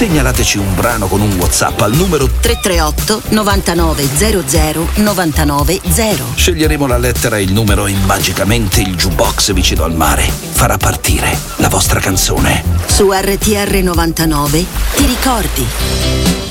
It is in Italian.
Segnalateci un brano con un WhatsApp al numero 338 99 00 990. Sceglieremo la lettera e il numero e magicamente il jukebox vicino al mare farà partire la vostra canzone. Su RTR 99 ti ricordi.